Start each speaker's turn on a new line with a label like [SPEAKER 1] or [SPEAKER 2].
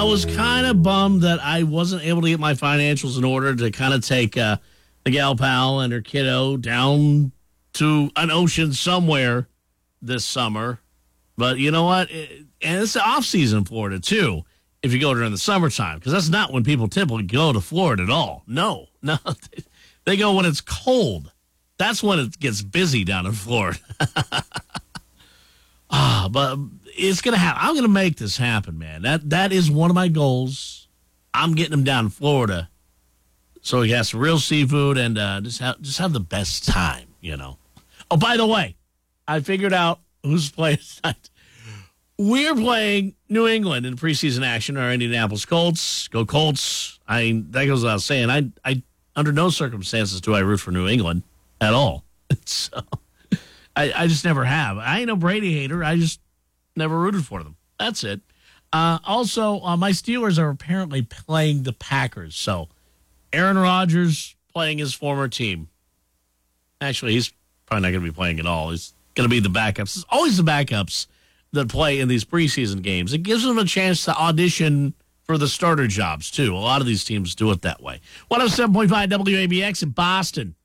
[SPEAKER 1] was kind of bummed that I wasn't able to get my financials in order to kind of take the gal pal and her kiddo down to an ocean somewhere this summer. But you know what? And it's the off-season in Florida, too, if you go during the summertime, because that's not when people typically go to Florida at all. No. They go when it's cold. That's when it gets busy down in Florida. But it's going to happen. I'm going to make this happen, man. That is one of my goals. I'm getting them down in Florida so we got some real seafood and just have the best time, you know. Oh, by the way, I figured out who's playing tonight. We're playing New England in preseason action, our Indianapolis Colts. Go Colts. That goes without saying. I under no circumstances do I root for New England at all. So I just never have. I ain't no Brady hater. I just never rooted for them. That's it. Also, my Steelers are apparently playing the Packers. So Aaron Rodgers playing his former team. Actually, he's probably not going to be playing at all. He's going to be the backups. It's always the backups that play in these preseason games. It gives them a chance to audition for the starter jobs, too. A lot of these teams do it that way. 107.5 WABX in Boston.